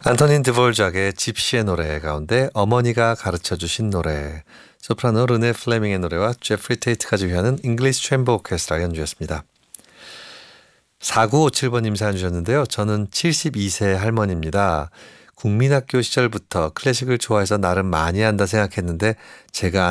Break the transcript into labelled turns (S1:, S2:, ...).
S1: 안토닌 드볼작의 집시의 노래 가운데 어머니가 가르쳐주신 노래, 소프라노 르네 플레밍의 노래와 제프리 테이트가 지휘하는 잉글리시 챔버 오케스트라 연주였습니다. 4957번님 사연 주셨는데요. 저는 72세 할머니입니다. 국민학교 시절부터 클래식을 좋아해서 나름 많이 한다 생각했는데 제가